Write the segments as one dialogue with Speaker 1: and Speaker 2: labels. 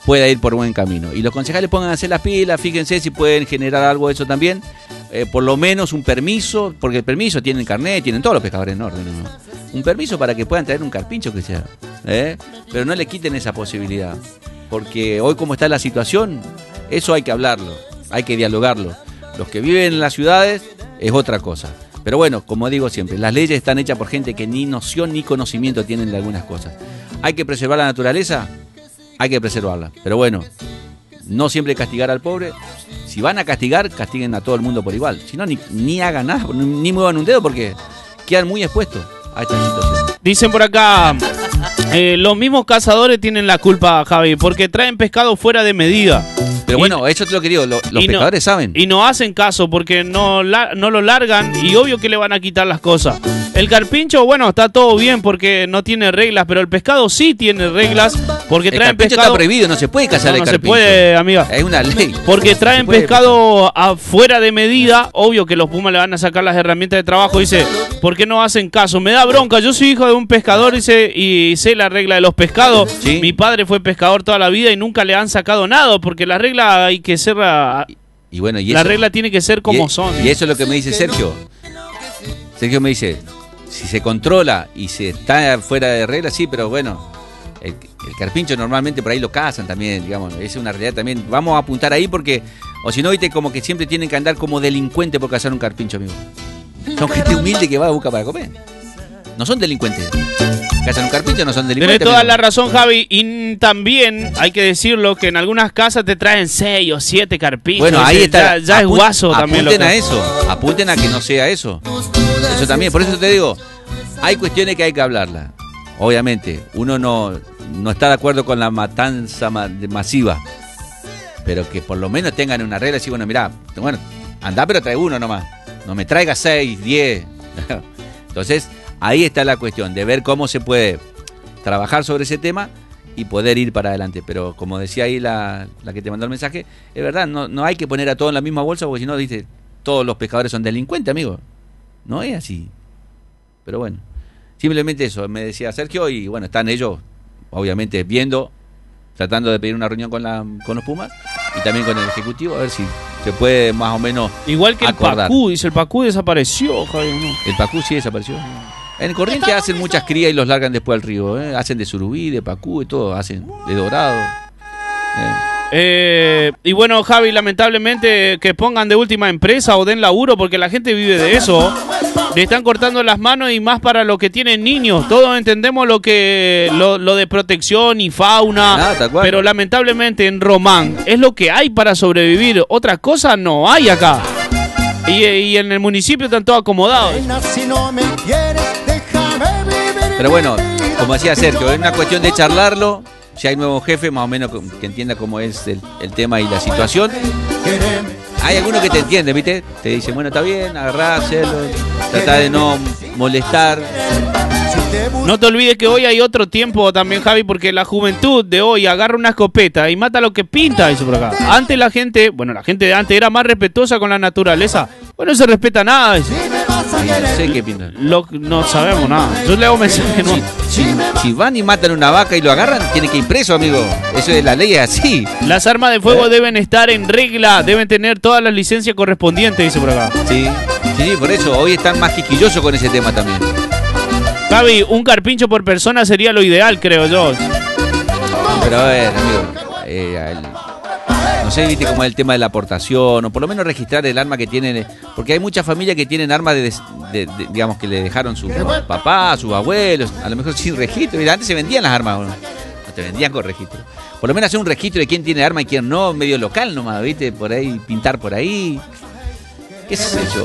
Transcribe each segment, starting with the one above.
Speaker 1: pueda ir por buen camino. Y los concejales pongan a hacer las pilas, fíjense si pueden generar algo de eso también. Por lo menos un permiso, porque el permiso tienen carnet, tienen todos los pescadores en orden, ¿no? Un permiso para que puedan traer un carpincho que sea, pero no le quiten esa posibilidad, porque hoy como está la situación, eso hay que hablarlo, hay que dialogarlo. Los que viven en las ciudades es otra cosa, pero bueno, como digo siempre, las leyes están hechas por gente que ni noción ni conocimiento tienen de algunas cosas. Hay que preservar la naturaleza, hay que preservarla, pero bueno, no siempre castigar al pobre. Si van a castigar, castiguen a todo el mundo por igual. Si no, ni hagan nada, ni muevan un dedo porque quedan muy expuestos a esta situación.
Speaker 2: Dicen por acá, los mismos cazadores tienen la culpa, Javi, porque traen pescado fuera de medida.
Speaker 1: Pero bueno, eso es lo que digo, los pescadores saben.
Speaker 2: Y no hacen caso porque no lo largan y obvio que le van a quitar las cosas. El carpincho, bueno, está todo bien porque no tiene reglas, pero el pescado sí tiene reglas porque traen pescado... El carpincho está prohibido,
Speaker 1: no se puede cazar el carpincho.
Speaker 2: No se puede, amiga.
Speaker 1: Es una ley.
Speaker 2: Porque traen pescado afuera de medida, obvio que los Pumas le van a sacar las herramientas de trabajo, dice, ¿por qué no hacen caso? Me da bronca, yo soy hijo de un pescador, dice, y sé la regla de los pescados. ¿Sí? Mi padre fue pescador toda la vida y nunca le han sacado nada, porque la regla hay que ser...
Speaker 1: Y bueno,
Speaker 2: la regla tiene que ser como son.
Speaker 1: Y eso es lo que me dice Sergio. Sergio me dice, si se controla y se está fuera de regla, sí, pero bueno, el carpincho normalmente por ahí lo cazan también, digamos, es una realidad también. Vamos a apuntar ahí porque, o si no, viste, como que siempre tienen que andar como delincuente por cazar un carpincho, amigo. Son gente humilde que va a buscar para comer. No son delincuentes. Cazan un carpincho, no son delincuentes.
Speaker 2: Tienes toda la razón, Javi. Y también hay que decirlo que en algunas casas te traen 6 o 7 carpinchos.
Speaker 1: Bueno, ahí está.
Speaker 2: Ya es guaso también.
Speaker 1: Apunten a eso. Apunten a que no sea eso. Eso también. Por eso te digo, hay cuestiones que hay que hablarlas. Obviamente, uno no está de acuerdo con la matanza masiva. Pero que por lo menos tengan una regla y decir, bueno, mirá, bueno, andá pero trae uno nomás. No me traiga 6, 10. Entonces, ahí está la cuestión de ver cómo se puede trabajar sobre ese tema y poder ir para adelante. Pero como decía ahí la que te mandó el mensaje, es verdad, no hay que poner a todos en la misma bolsa porque si no, dice, todos los pescadores son delincuentes, amigo. No es así. Pero bueno, simplemente eso, me decía Sergio, y bueno, están ellos, obviamente, viendo, tratando de pedir una reunión con los Pumas y también con el Ejecutivo, a ver si se puede más o menos
Speaker 2: igual que
Speaker 1: acordar.
Speaker 2: El Pacú, dice, el Pacú desapareció, Javier, ¿no?
Speaker 1: El Pacú sí desapareció. En Corrientes hacen muchas crías y los largan después al río, hacen de surubí, de pacú y todo, hacen de dorado.
Speaker 2: Y bueno, Javi, lamentablemente que pongan de última empresa o den laburo porque la gente vive de eso. Le están cortando las manos y más para los que tienen niños. Todos entendemos lo de protección y fauna, pero lamentablemente en Román es lo que hay para sobrevivir. Otra cosa no hay acá. Y en el municipio están todos acomodados.
Speaker 1: Pero bueno, como decía Sergio, es una cuestión de charlarlo. Si hay nuevo jefe, más o menos que entienda cómo es el tema y la situación. Hay algunos que te entienden, ¿viste? Te dicen, bueno, está bien, agarrá, hacerlo, trata de no molestar.
Speaker 2: No te olvides que hoy hay otro tiempo también, Javi, porque la juventud de hoy agarra una escopeta y mata lo que pinta, eso por acá. Antes la gente de antes era más respetuosa con la naturaleza. Bueno, no se respeta nada. Eso.
Speaker 1: No sé qué pintan.
Speaker 2: No sabemos nada. Yo le hago mensaje. No.
Speaker 1: Si van y matan una vaca y lo agarran, tiene que ir preso, amigo. Eso de la ley es así.
Speaker 2: Las armas de fuego deben estar en regla, deben tener todas las licencias correspondientes, dice por acá.
Speaker 1: Sí, por eso hoy están más quisquillosos con ese tema también.
Speaker 2: Javi, un carpincho por persona sería lo ideal, creo yo.
Speaker 1: Pero a ver, amigo, no sé, viste cómo es el tema de la aportación, o por lo menos registrar el arma que tienen, porque hay muchas familias que tienen armas digamos, que le dejaron sus papás, sus abuelos, a lo mejor sin registro. Mira, antes se vendían las armas, no te vendían con registro. Por lo menos hacer un registro de quién tiene arma y quién no, medio local nomás, viste, por ahí, pintar por ahí. ¿Qué sé yo?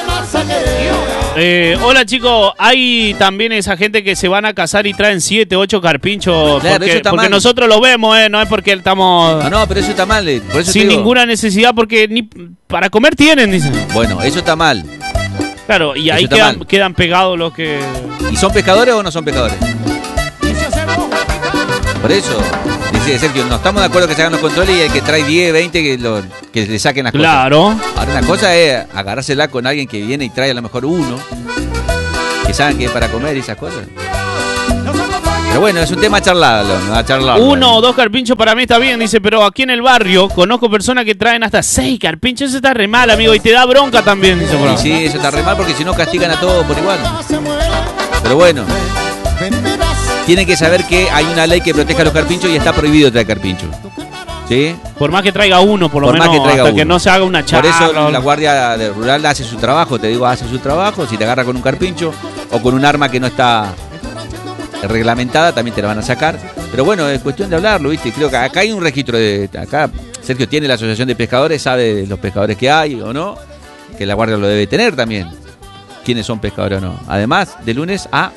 Speaker 2: Hola chicos, hay también esa gente que se van a casar y traen 7, 8 carpinchos, claro, porque nosotros lo vemos, no es porque estamos...
Speaker 1: No, pero eso está mal. Por eso
Speaker 2: sin ninguna necesidad, porque ni para comer tienen, dicen.
Speaker 1: Bueno, eso está mal.
Speaker 2: Claro, y ahí quedan pegados los que...
Speaker 1: ¿Y son pescadores o no son pescadores? Por eso, dice Sergio, no estamos de acuerdo que se hagan los controles y el que trae 10, 20 que le saquen las cosas.
Speaker 2: Claro.
Speaker 1: Ahora una cosa es agarrársela con alguien que viene y trae a lo mejor uno, que saben que es para comer y esas cosas. Pero Pero bueno, es un tema a charlarlo.
Speaker 2: 1 o 2 carpinchos para mí está bien, dice, pero aquí en el barrio conozco personas que traen hasta 6 carpinchos, eso está re mal, amigo, y te da bronca también, dice.
Speaker 1: Y sí, eso está re mal porque si no castigan a todos por igual. Pero bueno, tienen que saber que hay una ley que protege a los carpinchos y está prohibido traer carpinchos. ¿Sí?
Speaker 2: Por más que traiga uno, por lo menos, hasta que no se haga una charla.
Speaker 1: Por eso la Guardia Rural hace su trabajo, te digo, hace su trabajo. Si te agarra con un carpincho o con un arma que no está reglamentada, también te la van a sacar. Pero bueno, es cuestión de hablarlo, ¿viste? Creo que acá hay un registro acá Sergio tiene la Asociación de Pescadores, sabe los pescadores que hay o no, que la Guardia lo debe tener también, quiénes son pescadores o no. Además, de lunes a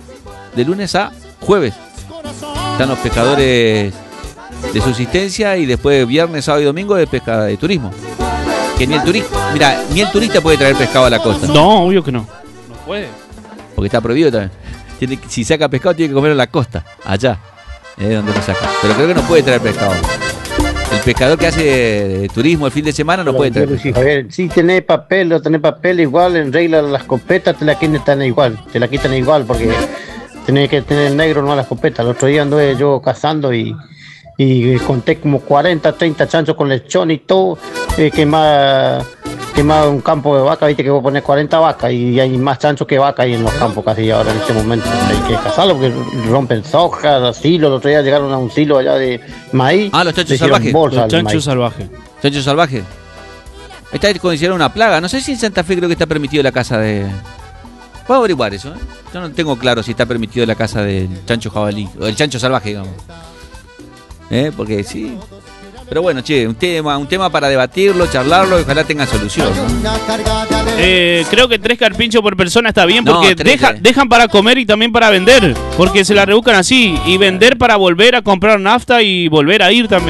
Speaker 1: jueves están los pescadores de subsistencia y después viernes, sábado y domingo de pesca de turismo. Que ni el turista puede traer pescado a la costa.
Speaker 2: No, obvio que no. No puede.
Speaker 1: Porque está prohibido también. Si saca pescado tiene que comerlo en la costa, allá, donde lo saca. Pero creo que no puede traer pescado. El pescador que hace turismo el fin de semana no puede traer pescado.
Speaker 3: A ver, si tenés papel igual, en regla las escopetas te la quitan igual, porque tenés que tener negro no a la escopeta. El otro día anduve yo cazando y conté como 40, 30 chanchos con lechón y todo, quemado un campo de vaca, viste que vos pones 40 vacas y hay más chanchos que vacas ahí en los campos casi ahora en este momento. Hay que cazarlo porque rompen soja, silos. El otro día llegaron a un silo allá de maíz.
Speaker 1: Ah, los chanchos salvajes.
Speaker 2: Los chanchos salvajes.
Speaker 1: ¿Chanchos salvajes? Está considerado una plaga. No sé si en Santa Fe creo que está permitido la caza de... Puedo averiguar eso, ¿eh? Yo no tengo claro si está permitido la caza del chancho jabalí, o el chancho salvaje, digamos. Porque sí. Pero bueno, che, un tema para debatirlo, charlarlo y ojalá tenga solución, ¿no?
Speaker 2: Creo que 3 carpinchos por persona está bien porque
Speaker 1: no,
Speaker 2: dejan para comer y también para vender, porque se la rebuscan así, y vender para volver a comprar nafta y volver a ir también.